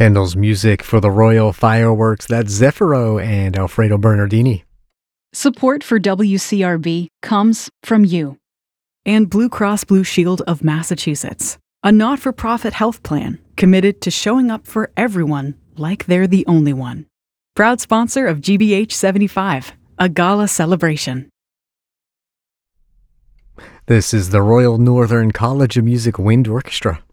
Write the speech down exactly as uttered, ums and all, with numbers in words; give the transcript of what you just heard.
Handel's music for the Royal Fireworks, that's Zeffiro and Alfredo Bernardini. Support for W C R B comes from you. And Blue Cross Blue Shield of Massachusetts, a not-for-profit health plan committed to showing up for everyone like they're the only one. Proud sponsor of G B H seventy-five, a gala celebration. This is the Royal Northern College of Music Wind Orchestra.